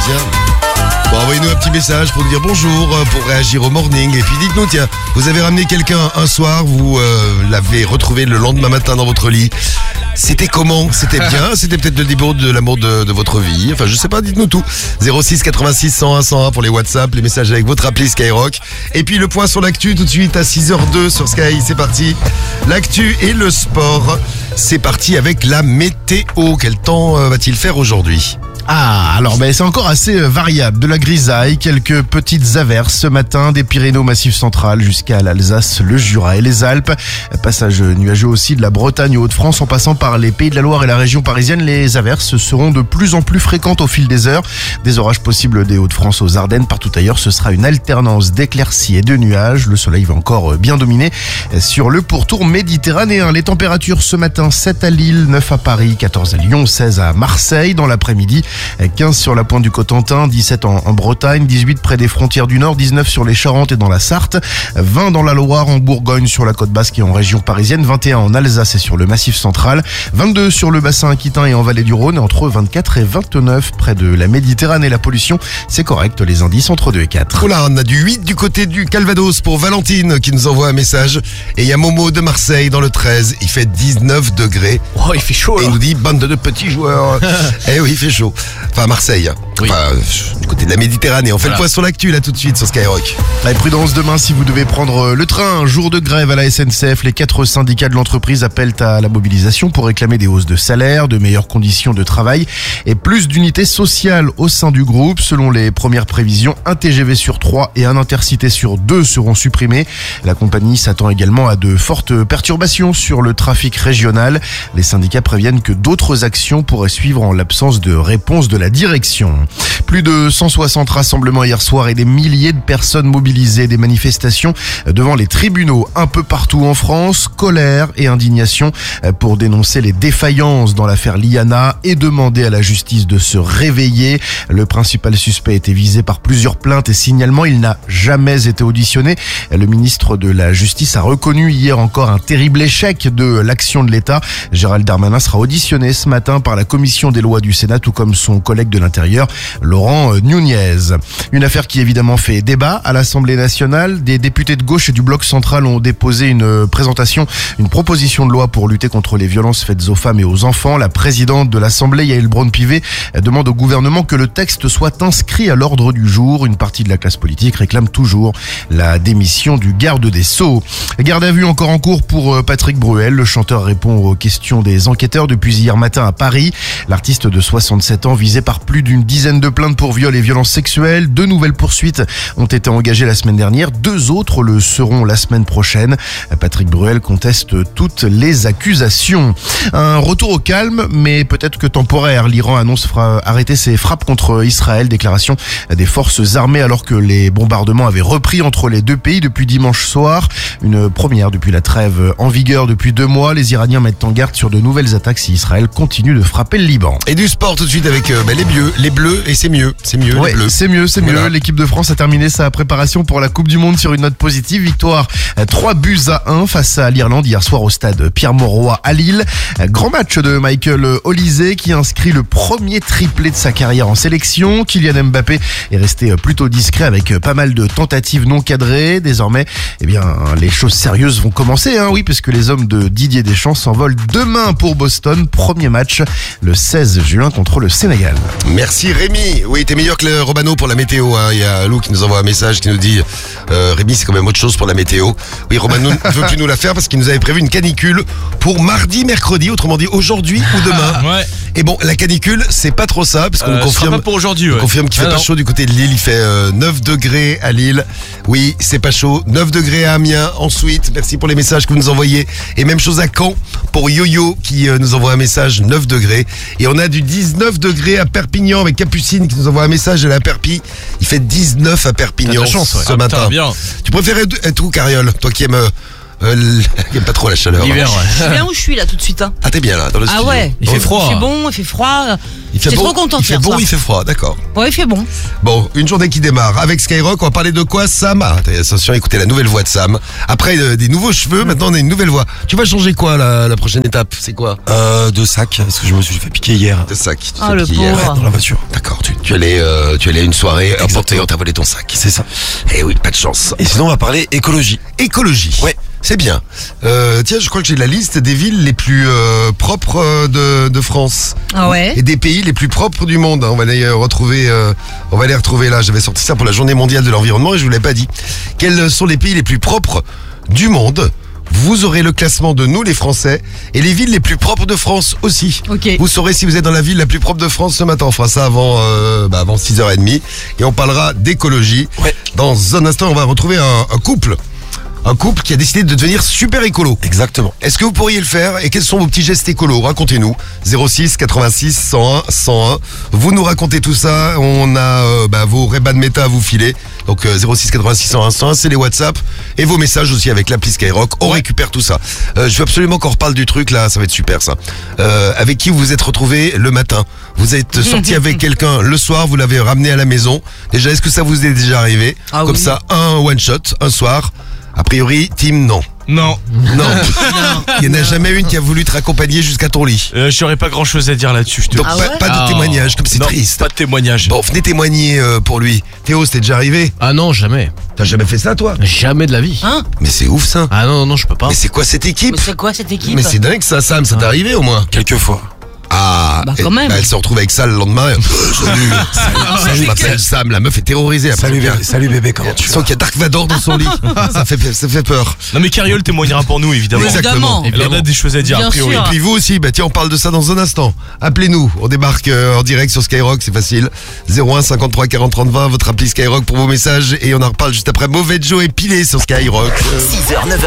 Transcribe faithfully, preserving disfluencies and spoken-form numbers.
tiens. Bon, envoyez-nous un petit message pour nous dire bonjour, pour réagir au morning. Et puis dites-nous, tiens, vous avez ramené quelqu'un un soir, vous euh, l'avez retrouvé le lendemain matin dans votre lit. C'était comment? C'était bien? C'était peut-être le début de l'amour de, de votre vie? Enfin, je sais pas, dites-nous tout. zéro six quatre-vingt-six cent un cent un pour les WhatsApp, les messages avec votre appli Skyrock. Et puis le point sur l'actu tout de suite à six heures deux sur Sky, c'est parti. L'actu et le sport, c'est parti avec la météo. Quel temps euh, va-t-il faire aujourd'hui? Ah, alors ben, c'est encore assez variable. De la grisaille, quelques petites averses ce matin, des Pyrénées au Massif central jusqu'à l'Alsace, le Jura et les Alpes. Passage nuageux aussi de la Bretagne aux Hauts-de-France en passant par les Pays de la Loire et la région parisienne. Les averses seront de plus en plus fréquentes au fil des heures. Des orages possibles des Hauts-de-France aux Ardennes. Partout ailleurs, ce sera une alternance d'éclaircies et de nuages. Le soleil va encore bien dominer sur le pourtour méditerranéen. Les températures ce matin, sept à Lille, neuf à Paris, quatorze à Lyon, seize à Marseille. Dans l'après-midi, quinze sur la pointe du Cotentin, dix-sept en, en Bretagne, dix-huit près des frontières du Nord, dix-neuf sur les Charentes et dans la Sarthe, vingt dans la Loire, en Bourgogne, sur la côte basque et en région parisienne, vingt et un en Alsace et sur le Massif central, vingt-deux sur le bassin aquitain et en vallée du Rhône, entre vingt-quatre et vingt-neuf près de la Méditerranée. La pollution, c'est correct, les indices entre deux et quatre. Oh là, on a du huit du côté du Calvados pour Valentine qui nous envoie un message. Et il y a Momo de Marseille dans le treize, il fait dix-neuf degrés. Oh, il fait chaud là. Et il nous dit bande de petits joueurs. Eh oui, il fait chaud. Enfin, Marseille. Oui. Enfin, du côté de la Méditerranée. On fait Voilà. le point sur l'actu là tout de suite sur Skyrock. Allez, prudence demain si vous devez prendre le train. Jour de grève à la S N C F. Les quatre syndicats de l'entreprise appellent à la mobilisation pour réclamer des hausses de salaire, de meilleures conditions de travail et plus d'unités sociales au sein du groupe. Selon les premières prévisions, un T G V sur trois et un Intercité sur deux seront supprimés. La compagnie s'attend également à de fortes perturbations sur le trafic régional. Les syndicats préviennent que d'autres actions pourraient suivre en l'absence de réponse de la direction. Plus de cent soixante rassemblements hier soir et des milliers de personnes mobilisées, des manifestations devant les tribunaux un peu partout en France, colère et indignation pour dénoncer les défaillances dans l'affaire Liana et demander à la justice de se réveiller. Le principal suspect était visé par plusieurs plaintes et signalements, il n'a jamais été auditionné. Le ministre de la Justice a reconnu hier encore un terrible échec de l'action de l'État. Gérald Darmanin sera auditionné ce matin par la commission des lois du Sénat, tout comme son collègue de l'Intérieur, Laurent Nunez. Une affaire qui évidemment fait débat à l'Assemblée nationale. Des députés de gauche et du bloc central ont déposé une présentation, une proposition de loi pour lutter contre les violences faites aux femmes et aux enfants. La présidente de l'Assemblée, Yaël Braun-Pivet, demande au gouvernement que le texte soit inscrit à l'ordre du jour. Une partie de la classe politique réclame toujours la démission du garde des Sceaux. Garde à vue encore en cours pour Patrick Bruel. Le chanteur répond aux questions des enquêteurs depuis hier matin à Paris. L'artiste de soixante-sept ans visé par plus d'une dizaine de plaintes pour viol et violences sexuelles. Deux nouvelles poursuites ont été engagées la semaine dernière. Deux autres le seront la semaine prochaine. Patrick Bruel conteste toutes les accusations. Un retour au calme, mais peut-être que temporaire. L'Iran annonce fra- arrêter ses frappes contre Israël. Déclaration des forces armées alors que les bombardements avaient repris entre les deux pays depuis dimanche soir. Une première depuis la trêve en vigueur depuis deux mois. Les Iraniens mettent en garde sur de nouvelles attaques si Israël continue de frapper le Liban. Et du sport tout de suite avec euh, bah, les bleus, les bleus et c'est mieux, c'est mieux Ouais, les bleus. c'est mieux, c'est Voilà. mieux. L'équipe de France a terminé sa préparation pour la Coupe du Monde sur une note positive. Victoire trois buts à un face à l'Irlande hier soir au stade Pierre-Mauroy à Lille. Grand match de Michael Olise qui inscrit le premier triplé de sa carrière en sélection. Kylian Mbappé est resté plutôt discret avec pas mal de tentatives non cadrées. Désormais, eh bien, les choses sérieuses vont commencer, hein, oui, puisque les hommes de Didier Deschamps s'envolent demain pour Boston. Premier match le seize juin contre le Sénégal. Merci Rémi. Oui, t'es meilleur que le Robano pour la météo. Hein. Il y a Lou qui nous envoie un message qui nous dit euh, Rémi, c'est quand même autre chose pour la météo. Oui, Romano ne veut plus nous la faire parce qu'il nous avait prévu une canicule pour mardi, mercredi, autrement dit aujourd'hui ou demain. Ouais. Et bon, la canicule, c'est pas trop ça parce qu'on Euh, nous ce sera confirme, pas pour aujourd'hui. on Ouais. confirme qu'il fait Ah pas non. chaud du côté de Lille. Il fait euh, neuf degrés à Lille. Oui, c'est pas chaud. neuf degrés à Amiens. Ensuite, merci pour les messages que vous nous envoyez. Et même chose à Caen pour Yo-Yo qui euh, nous envoie un message neuf degrés. Et on a du dix-neuf degrés à Perpignan avec Capucine qui nous envoie un message de la Perpi. Il fait dix-neuf à Perpignan T'as de la chance, ouais. ce Ah, matin. putain, bien. Tu préférais être où, Cariole? Toi qui aimes, euh, euh, l- qui aime pas trop la chaleur. L'hiver, ouais. Je suis bien où je suis là tout de suite. Hein. Ah, t'es bien là, dans le Ah studio. ouais. Il fait froid. Il fait bon, il fait froid. Il fait J'étais beau, trop contente il fait hier beau, soir. il fait froid, d'accord. Ouais, il fait bon. Bon, une journée qui démarre. Avec Skyrock, on va parler de quoi, Sam? Ah, attention, écoutez la nouvelle voix de Sam. Après euh, des nouveaux cheveux, maintenant on a une nouvelle voix. Tu vas changer quoi, la, la prochaine étape? C'est quoi? Euh, de sac, parce que je me suis fait piquer hier. De sac. Tu Oh, fais le piquer hier. pauvre. Dans la voiture. T'as D'accord, tu, tu allais, euh, tu allais à une soirée, hop, et on t'a volé ton sac. C'est ça. Eh oui, pas de chance. Et sinon, on va parler écologie. Écologie. Ouais. C'est bien. Euh, tiens, je crois que j'ai la liste des villes les plus euh, propres euh, de, de France. Ah ouais. Et des pays les plus propres du monde. On va les euh, retrouver. Euh, on va les retrouver là. J'avais sorti ça pour la Journée mondiale de l'environnement et je vous l'ai pas dit. Quels sont les pays les plus propres du monde? Vous aurez le classement de nous les Français et les villes les plus propres de France aussi. Ok. Vous saurez si vous êtes dans la ville la plus propre de France ce matin. On fera ça avant, euh, bah avant six heures trente et on parlera d'écologie. Ouais. Dans un instant, on va retrouver un, un couple. Un couple qui a décidé de devenir super écolo. Exactement. Est-ce que vous pourriez le faire et quels sont vos petits gestes écolos? Racontez-nous. zéro six quatre-vingt-six cent un cent un. Vous nous racontez tout ça. On a euh, bah, vos Ray-Ban Meta à vous filer. Donc euh, zéro six quatre-vingt-six cent un cent un, c'est les WhatsApp. Et vos messages aussi avec l'appli Skyrock. On récupère tout ça. Euh, je veux absolument qu'on reparle du truc là. Ça va être super ça. Euh, avec qui vous vous êtes retrouvés le matin? Vous êtes sorti avec quelqu'un le soir. Vous l'avez ramené à la maison. Déjà, est-ce que ça vous est déjà arrivé? Ah Comme oui. ça, un one shot, un soir. A priori, Tim, non. Non, Non. Il n'y en a jamais une qui a voulu te raccompagner jusqu'à ton lit. euh, j'aurais pas grand chose à dire là-dessus. Je te Donc Ah pas, ouais pas de Ah. témoignage, comme c'est Non, triste. Pas de témoignage. Bon, venez témoigner euh, pour lui. Théo, c'était déjà arrivé? Ah non, jamais. T'as jamais fait ça, toi? Jamais de la vie. Hein? Mais c'est ouf, ça. Ah non, non, non, je peux pas. Mais c'est quoi cette équipe? Mais c'est quoi cette équipe? Mais c'est dingue ça, Sam, ça t'est arrivé au moins? Quelquefois. Ah, Bah, et- quand même. bah, elle se retrouve avec ça le lendemain. Euh, Salut, Salut, je m'appelle Sam, la meuf est terrorisée. Après, Salut, bien. bébé, salut bébé, comment tu Tu vas? sens qu'il y a Dark Vador dans son lit. ça, fait, ça fait peur. Non mais Cariole témoignera pour nous évidemment. Exactement. Elle a des choses à dire Bien a priori. sûr. Et puis vous aussi, bah tiens, on parle de ça dans un instant. Appelez-nous, on débarque euh, en direct sur Skyrock, c'est facile. zéro un cinquante-trois quarante trente vingt, votre appli Skyrock pour vos messages. Et on en reparle juste après Mauvais Joe et Pilé sur Skyrock. six heures, neuf heures